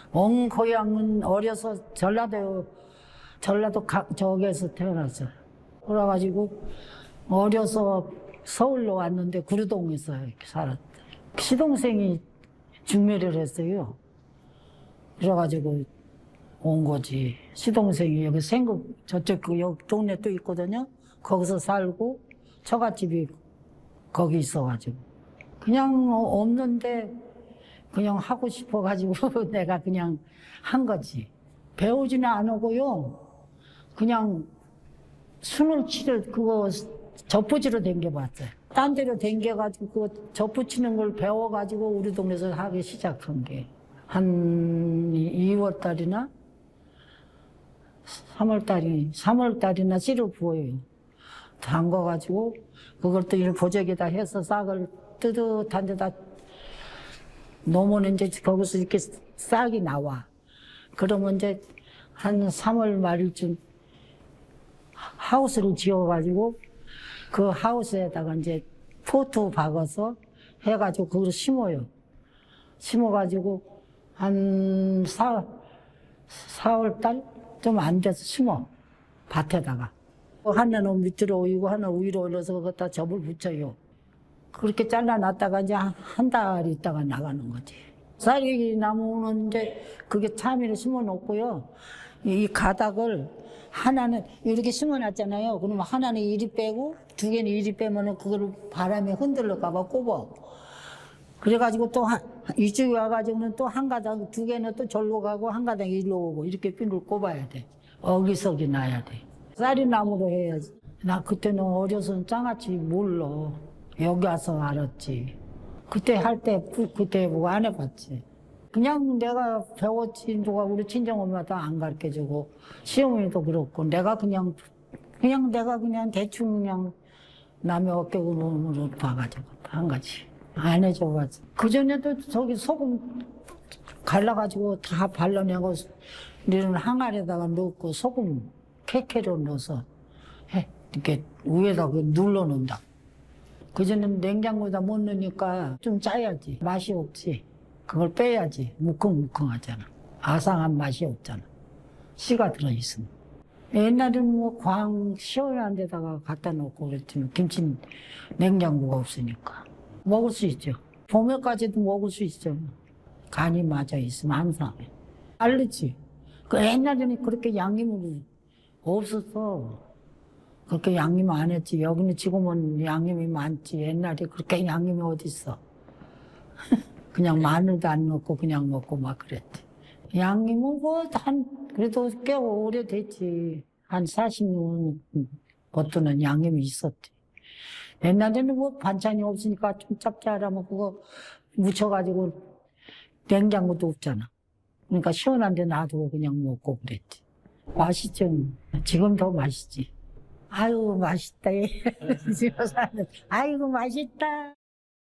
온 고향은 어려서 전라도 저기에서 태어났어요. 그래가지고 어려서 서울로 왔는데 구루동에서 이렇게 살았대. 시동생이 중매를 했어요. 그래가지고 온 거지. 시동생이 여기 생국 저쪽 여기 동네 또 있거든요. 거기서 살고 처갓집이 거기 있어가지고 그냥 없는데 그냥 하고 싶어가지고 내가 그냥 한 거지. 배우지는 안 하고요. 그냥 숨을 치러 그거 젖부지로 댕겨봤어요. 딴 데로 댕겨가지고 그거 젖붙이는 걸 배워가지고 우리 동네에서 하기 시작한 게 한 2월 달이나 3월 달이나 씨를 부어요. 담가가지고 그걸 또 이 보조기에다 해서 싹을 뜨뜻한 데다 놓으면 이제 거기서 이렇게 싹이 나와. 그러면 이제 한 3월 말일쯤 하우스를 지어가지고 그 하우스에다가 이제 포트 박아서 해가지고 그걸 심어요. 심어가지고 한 4월 달 좀 안 돼서 심어. 밭에다가. 하나는 밑으로 올리고 하나는 위로 올려서 그것다 접을 붙여요. 그렇게 잘라놨다가 이제 한 달 있다가 나가는 거지. 쌀이 나무는 이제 그게 참외를 심어 놓고요. 이 가닥을 하나는 이렇게 심어 놨잖아요. 그러면 하나는 이리 빼고 두 개는 이리 빼면은 그거를 바람에 흔들릴까봐 꼽아. 그래가지고 또 이쪽에 와가지고는 또 한 가닥, 두 개는 또 절로 가고 한 가닥 일로 오고 이렇게 핀을 꼽아야 돼. 어기석이 나야 돼. 쌀이 나무로 해야지. 나 그때는 어려서는 장아찌 몰라. 여기 와서 알았지. 그때 할 때 그때 보고 안 해봤지. 그냥 내가 배웠지. 누가 우리 친정엄마도 안 가르쳐주고 시어머니도 그렇고 내가 그냥 내가 그냥 대충 그냥 남의 어깨구멍으로 봐가지고 한 거지. 안 해줘가지고. 그전에도 저기 소금 갈라가지고 다 발라내고 너는 항아리에다가 넣고 소금 캐캐로 넣어서 해. 이렇게 위에다 눌러놓는다. 그전에는 냉장고에다 못 넣으니까 좀 짜야지. 맛이 없지. 그걸 빼야지. 무컹무컹하잖아. 아상한 맛이 없잖아. 씨가 들어있으면. 옛날에는 뭐 시원한 데다가 갖다 놓고 그랬지만 김치 냉장고가 없으니까. 먹을 수 있죠. 봄에까지도 먹을 수 있죠. 간이 맞아 있으면 항상. 알르지. 그 옛날에는 그렇게 양념이 없었어. 그렇게 양념 안 했지. 여기는 지금은 양념이 많지. 옛날에 그렇게 양념이 어딨어. 그냥 마늘도 안 넣고 그냥 먹고 막 그랬지. 양념은 그래도 꽤 오래됐지. 한 40년 버터는 양념이 있었지. 옛날에는 뭐 반찬이 없으니까 좀 짭짤하면 그거 묻혀가지고 냉장고도 없잖아. 그러니까 시원한 데 놔두고 그냥 먹고 그랬지. 맛있죠. 지금 더 맛있지. 아유, 맛있다. 집에서 하는. 아이고, 맛있다.